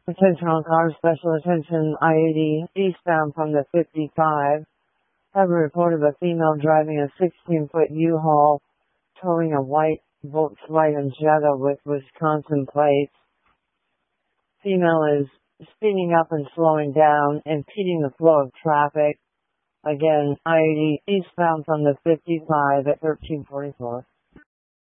Attention all cars, special attention, I-80, eastbound from the 55. Have a report of a female driving a 16-foot U-Haul, towing a white Volkswagen Jetta with Wisconsin plates. Female is speeding up and slowing down, impeding the flow of traffic. Again, I-80 eastbound from the 55 at 1344.